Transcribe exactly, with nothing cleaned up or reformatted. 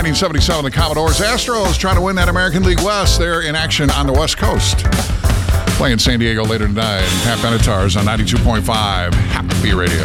nineteen seventy-seven, the Commodores. Astros trying to win that American League West. They're in action on the West Coast. Playing San Diego later tonight. Pat Benatar's on ninety-two point five Happy Radio.